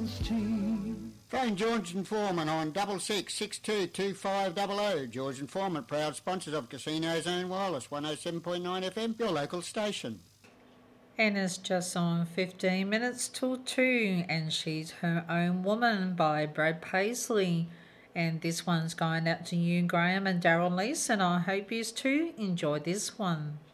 Phone George and Foreman on 66622500. George and Foreman, proud sponsors of Casino Zone Wireless, 107.9 FM, your local station. And it's just on 15 minutes till 2, and She's Her Own Woman by Brad Paisley. And this one's going out to you, Graham and Daryl Leeson. I hope you too enjoy this one.